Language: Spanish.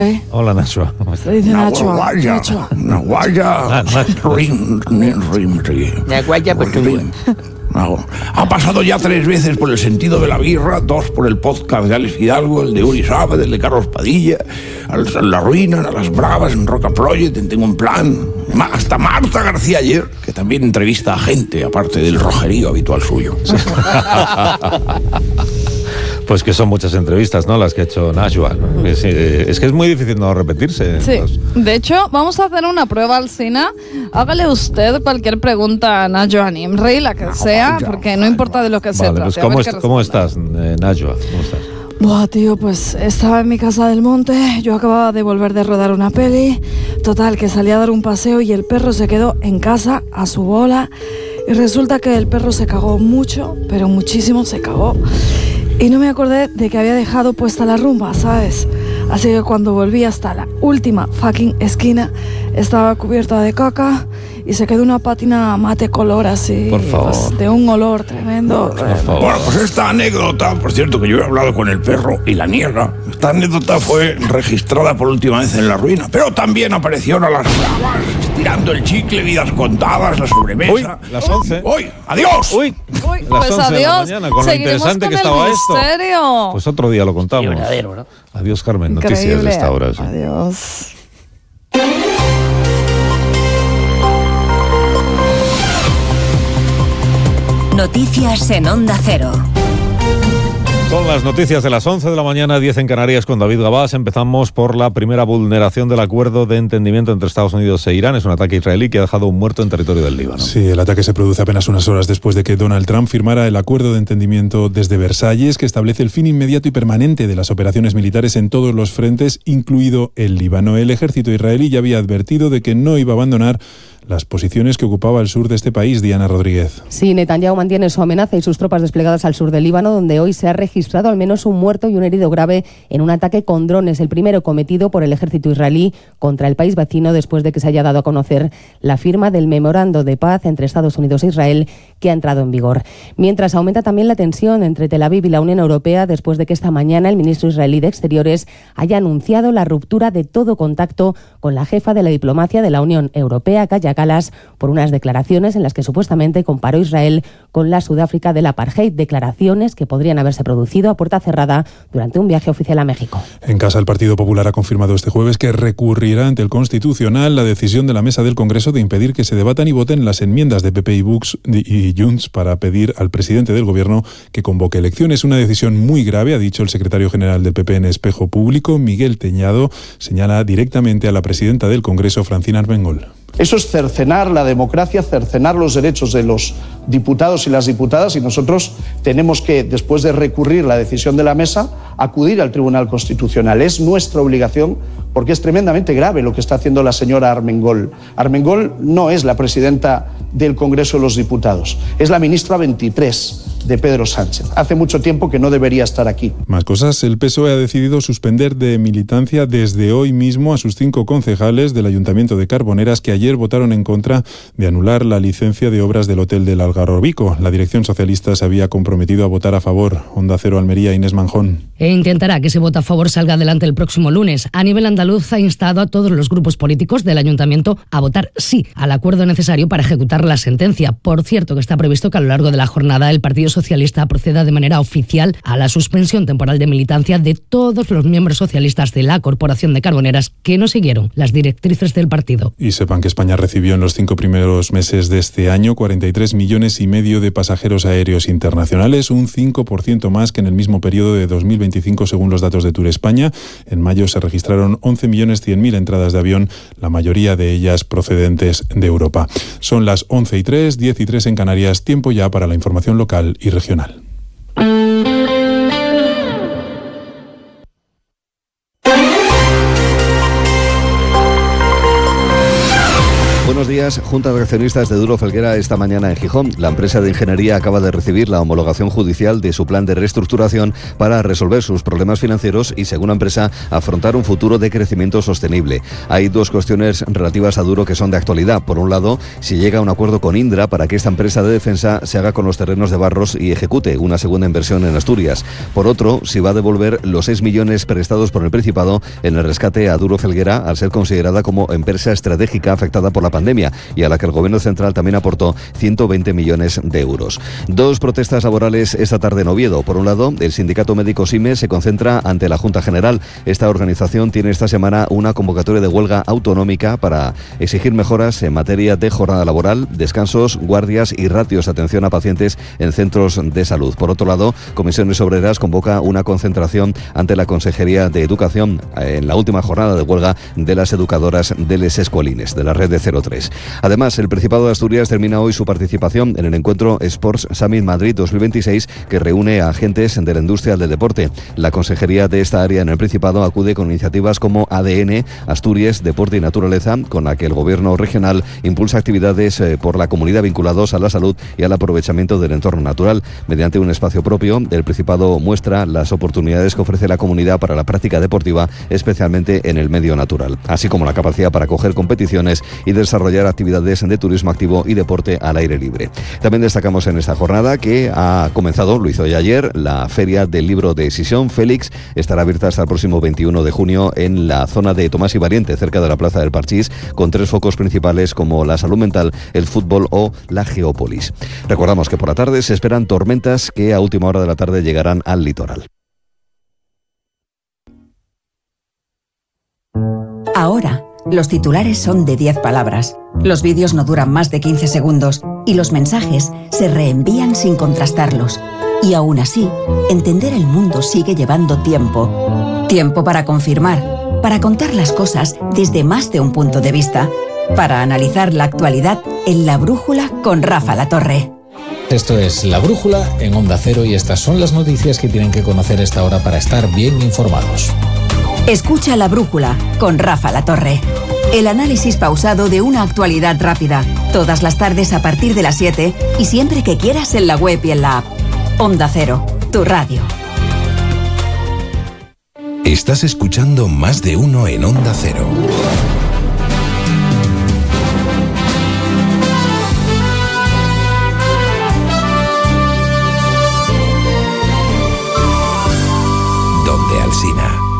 Hola, Nashua. ¿Cómo estás? Dice Nacho. Una guaya. Ha pasado ya 3 veces por El sentido de la birra, 2 por el podcast de Alex Hidalgo, el de Uri Saavedra, el de Carlos Padilla, La Ruina, a Las Bravas, en Roca Project, en Tengo un Plan. Hasta Marta García ayer, que también entrevista a gente, aparte del rojerío habitual suyo. Pues que son muchas entrevistas, ¿no? Las que ha hecho Nashua, ¿no? Es que es muy difícil no repetirse. Sí, de hecho, vamos a hacer una prueba, Alsina. Hágale usted cualquier pregunta a Nashua Nimri, la que sea, porque no importa de lo que se trate. Pues ¿cómo estás, Nashua? ¿Cómo estás? Buah, tío, pues estaba en mi casa del monte, yo acababa de volver de rodar una peli, total, que salí a dar un paseo y el perro se quedó en casa a su bola y resulta que el perro se cagó mucho, pero muchísimo se cagó. Y no me acordé de que había dejado puesta la rumba, ¿sabes? Así que cuando volví hasta la última fucking esquina, estaba cubierta de caca y se quedó una pátina mate color así. Por favor. Pues, de un olor tremendo. Por favor. Bueno, pues esta anécdota, por cierto, que yo he hablado con el perro y la niega. Esta anécdota fue registrada por última vez en La Ruina, pero también aparecieron a Las Bravas, estirando el chicle, Vidas Contadas, la sobremesa. Uy, las 11. ¡Uy! ¡Adiós! Uy, Uy, las pues 11 de la adiós. mañana, con lo Seguiremos interesante con que el estaba esto. misterio. Pues otro día lo contamos. Qué verdadero, ¿no? Adiós, Carmen. Increíble. Noticias de esta hora. Sí. Adiós. Noticias en Onda Cero. Son las noticias de las 11 de la mañana, 10 en Canarias, con David Gabás. Empezamos por la primera vulneración del acuerdo de entendimiento entre Estados Unidos e Irán. Es un ataque israelí que ha dejado un muerto en territorio del Líbano. Sí, el ataque se produce apenas unas horas después de que Donald Trump firmara el acuerdo de entendimiento desde Versalles, que establece el fin inmediato y permanente de las operaciones militares en todos los frentes, incluido el Líbano. El ejército israelí ya había advertido de que no iba a abandonar las posiciones que ocupaba el sur de este país. Diana Rodríguez. Sí, Netanyahu mantiene su amenaza y sus tropas desplegadas al sur del Líbano, donde hoy se ha registrado al menos un muerto y un herido grave en un ataque con drones, el primero cometido por el ejército israelí contra el país vecino después de que se haya dado a conocer la firma del memorando de paz entre Estados Unidos e Israel, que ha entrado en vigor. Mientras aumenta también la tensión entre Tel Aviv y la Unión Europea después de que esta mañana el ministro israelí de Exteriores haya anunciado la ruptura de todo contacto con la jefa de la diplomacia de la Unión Europea, Kaja Kallas, por unas declaraciones en las que supuestamente comparó Israel con la Sudáfrica del apartheid, declaraciones que podrían haberse producido a puerta cerrada durante un viaje oficial a México. En casa, el Partido Popular ha confirmado este jueves que recurrirá ante el Constitucional la decisión de la Mesa del Congreso de impedir que se debatan y voten las enmiendas de PP y Junts para pedir al presidente del Gobierno que convoque elecciones. Una decisión muy grave, ha dicho el secretario general del PP en Espejo Público, Miguel Teñado, señala directamente a la presidenta del Congreso, Francina Armengol. Eso es cercenar la democracia, cercenar los derechos de los diputados y las diputadas, y nosotros tenemos que, después de recurrir la decisión de la mesa, acudir al Tribunal Constitucional. Es nuestra obligación, porque es tremendamente grave lo que está haciendo la señora Armengol. Armengol no es la presidenta del Congreso de los Diputados, es la ministra 23 de Pedro Sánchez. Hace mucho tiempo que no debería estar aquí. Más cosas, el PSOE ha decidido suspender de militancia desde hoy mismo a sus 5 concejales del Ayuntamiento de Carboneras, que ayer votaron en contra de anular la licencia de obras del Hotel del Algarrobico. La dirección socialista se había comprometido a votar a favor. Onda Cero Almería, Inés Manjón. E intentará que ese voto a favor salga adelante el próximo lunes. A nivel andaluz ha instado a todos los grupos políticos del Ayuntamiento a votar sí al acuerdo necesario para ejecutar la sentencia. Por cierto, que está previsto que a lo largo de la jornada el Partido Socialista proceda de manera oficial a la suspensión temporal de militancia de todos los miembros socialistas de la Corporación de Carboneras que no siguieron las directrices del partido. Y sepan que España recibió en los 5 primeros meses de este año 43,5 millones de pasajeros aéreos internacionales, un 5% más que en el mismo periodo de 2025 según los datos de Tour España. En mayo se registraron 11.100.000 entradas de avión, la mayoría de ellas procedentes de Europa. Son las 11:03, 10:03 en Canarias, tiempo ya para la información local y regional. Buenos días. Junta de accionistas de Duro Felguera esta mañana en Gijón. La empresa de ingeniería acaba de recibir la homologación judicial de su plan de reestructuración para resolver sus problemas financieros y, según la empresa, afrontar un futuro de crecimiento sostenible. Hay dos cuestiones relativas a Duro que son de actualidad. Por un lado, si llega a un acuerdo con Indra para que esta empresa de defensa se haga con los terrenos de Barros y ejecute una segunda inversión en Asturias. Por otro, si va a devolver los 6 millones prestados por el Principado en el rescate a Duro Felguera, al ser considerada como empresa estratégica afectada por la pandemia y a la que el Gobierno central también aportó 120 millones de euros. Dos protestas laborales esta tarde en Oviedo. Por un lado, el sindicato médico SIME se concentra ante la Junta General. Esta organización tiene esta semana una convocatoria de huelga autonómica para exigir mejoras en materia de jornada laboral, descansos, guardias y ratios de atención a pacientes en centros de salud. Por otro lado, Comisiones Obreras convoca una concentración ante la Consejería de Educación en la última jornada de huelga de las educadoras de les escuelines, de la red de 03. Además, el Principado de Asturias termina hoy su participación en el encuentro Sports Summit Madrid 2026, que reúne a agentes de la industria del deporte. La consejería de esta área en el Principado acude con iniciativas como ADN, Asturias, Deporte y Naturaleza, con la que el Gobierno regional impulsa actividades por la comunidad vinculados a la salud y al aprovechamiento del entorno natural. Mediante un espacio propio, el Principado muestra las oportunidades que ofrece la comunidad para la práctica deportiva, especialmente en el medio natural, así como la capacidad para acoger competiciones y desarrollar actividades de turismo activo y deporte al aire libre. También destacamos en esta jornada que ha comenzado, lo hizo ya ayer, la Feria del Libro de Sisión. Félix estará abierta hasta el próximo 21 de junio en la zona de Tomás y Valiente, cerca de la Plaza del Parchís, con 3 focos principales como la salud mental, el fútbol o la geópolis. Recordamos que por la tarde se esperan tormentas que a última hora de la tarde llegarán al litoral. Ahora, los titulares son de 10 palabras, los vídeos no duran más de 15 segundos y los mensajes se reenvían sin contrastarlos. Y aún así, entender el mundo sigue llevando tiempo. Tiempo para confirmar, para contar las cosas desde más de un punto de vista, para analizar la actualidad en La Brújula con Rafa Latorre. Esto es La Brújula en Onda Cero y estas son las noticias que tienen que conocer a esta hora para estar bien informados. Escucha La Brújula con Rafa Latorre. El análisis pausado de una actualidad rápida. Todas las tardes a partir de las 7 y siempre que quieras en la web y en la app. Onda Cero, tu radio. Estás escuchando Más de Uno en Onda Cero. Donde Alsina.